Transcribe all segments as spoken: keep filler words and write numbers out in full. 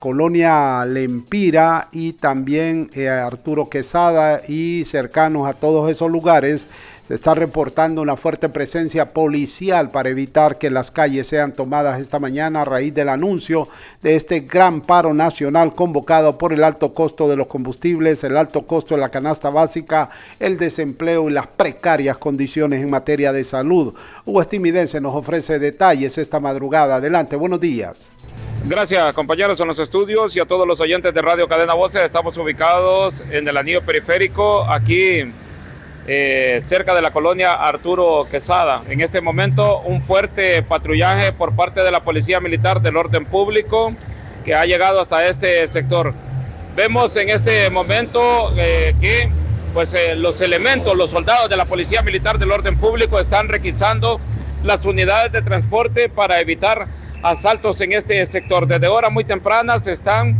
Colonia Lempira y también eh, Arturo Quesada y cercanos a todos esos lugares, se está reportando una fuerte presencia policial para evitar que las calles sean tomadas esta mañana a raíz del anuncio de este gran paro nacional convocado por el alto costo de los combustibles, el alto costo de la canasta básica, el desempleo y las precarias condiciones en materia de salud. Hugo Estimidense nos ofrece detalles esta madrugada. Adelante, buenos días. Gracias, compañeros en los estudios y a todos los oyentes de Radio Cadena Voces. Estamos ubicados en el anillo periférico, aquí eh, cerca de la colonia Arturo Quesada. En este momento, un fuerte patrullaje por parte de la Policía Militar del Orden Público que ha llegado hasta este sector. Vemos en este momento eh, que pues, eh, los elementos, los soldados de la Policía Militar del Orden Público están requisando las unidades de transporte para evitar asaltos en este sector. Desde horas muy tempranas están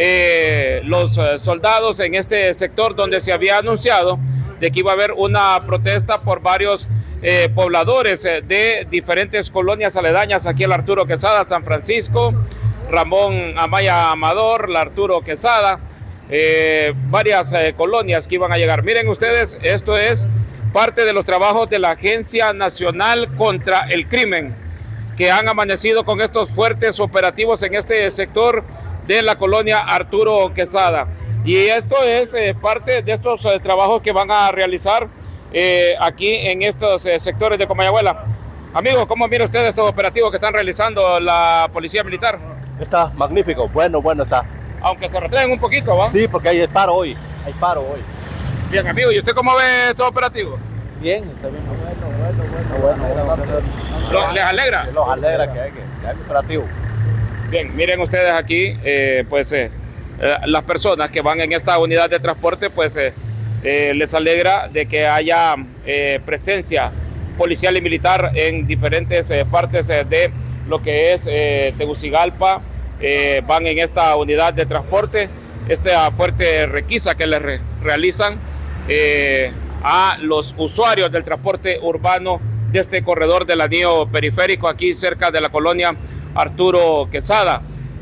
eh, los eh, soldados en este sector donde se había anunciado de que iba a haber una protesta por varios eh, pobladores eh, de diferentes colonias aledañas aquí al Arturo Quesada, San Francisco, Ramón Amaya Amador, la Arturo Quesada, eh, varias eh, colonias que iban a llegar. Miren ustedes, esto es parte de los trabajos de la Agencia Nacional contra el Crimen, que han amanecido con estos fuertes operativos en este sector de la colonia Arturo Quesada. Y esto es eh, parte de estos eh, trabajos que van a realizar eh, aquí en estos eh, sectores de Comayagüela. Amigos, ¿cómo mira usted estos operativos que están realizando la Policía Militar? Está magnífico, bueno, bueno está. Aunque se retraen un poquito, ¿va? Sí, porque hay paro hoy, hay paro hoy. Bien, amigo, ¿y usted cómo ve estos operativos? Bien, está bien, bueno, bueno, bueno, bueno, bueno, bueno. ¿Los, ¿Les alegra? Los alegra que hay, que, que hay operativo. Bien, miren ustedes aquí, eh, pues eh, eh, las personas que van en esta unidad de transporte, pues eh, eh, les alegra de que haya eh, presencia policial y militar en diferentes eh, partes eh, de lo que es eh, Tegucigalpa. Eh, van en esta unidad de transporte, esta fuerte requisa que les re realizan eh, a los usuarios del transporte urbano de este corredor del anillo periférico aquí cerca de la colonia Arturo Quesada.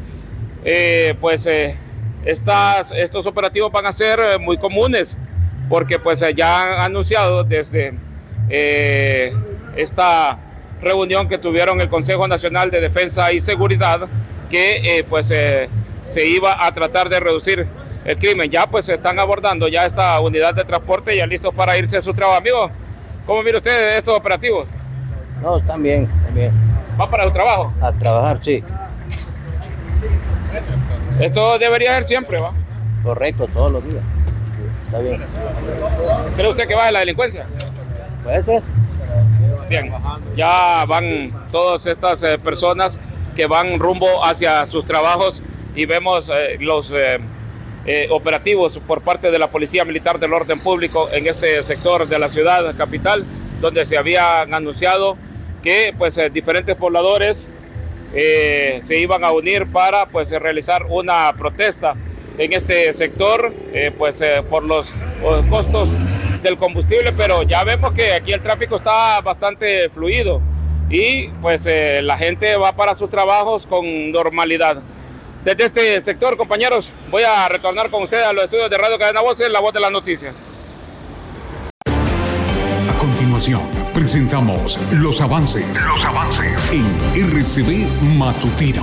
Eh, pues eh, estas, estos operativos van a ser eh, muy comunes porque pues eh, ya han anunciado desde eh, esta reunión que tuvieron el Consejo Nacional de Defensa y Seguridad que eh, pues eh, se iba a tratar de reducir el crimen. Ya pues están abordando ya esta unidad de transporte ya listos para irse a su trabajo. Amigo, ¿cómo mira usted estos operativos? No, están bien, están bien. ¿Va para su trabajo? A trabajar, sí. Esto debería ser siempre, ¿va? Correcto, todos los días. Está bien. ¿Cree usted que baje la delincuencia? Puede ser. Bien, ya van todas estas eh, personas que van rumbo hacia sus trabajos y vemos eh, los eh, eh, operativos por parte de la Policía Militar del Orden Público en este sector de la ciudad capital, donde se habían anunciado que pues eh, diferentes pobladores eh, se iban a unir para pues realizar una protesta en este sector eh, pues eh, por los, los costos del combustible, pero ya vemos que aquí el tráfico está bastante fluido y pues eh, la gente va para sus trabajos con normalidad. Desde este sector, compañeros, voy a retornar con ustedes a los estudios de Radio Cadena Voces, la voz de las noticias. A continuación, presentamos los avances, los avances en R C B Matutino.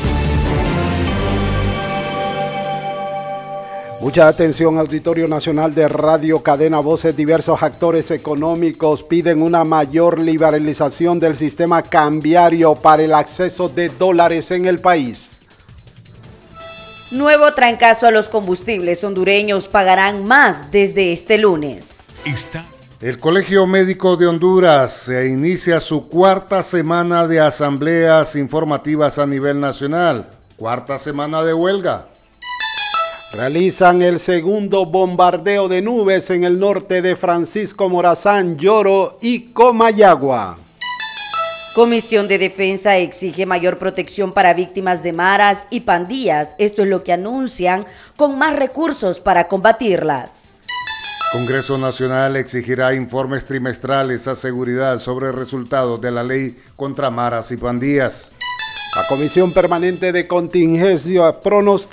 Mucha atención, Auditorio Nacional de Radio Cadena Voces. Diversos actores económicos piden una mayor liberalización del sistema cambiario para el acceso de dólares en el país. Nuevo trancazo a los combustibles hondureños, pagarán más desde este lunes. Está. El Colegio Médico de Honduras se inicia su cuarta semana de asambleas informativas a nivel nacional. Cuarta semana de huelga. Realizan el segundo bombardeo de nubes en el norte de Francisco Morazán, Lloro y Comayagua. Comisión de Defensa exige mayor protección para víctimas de maras y pandillas. Esto es lo que anuncian, con más recursos para combatirlas. Congreso Nacional exigirá informes trimestrales a seguridad sobre resultados de la ley contra maras y pandillas. La Comisión Permanente de Contingencia pronostica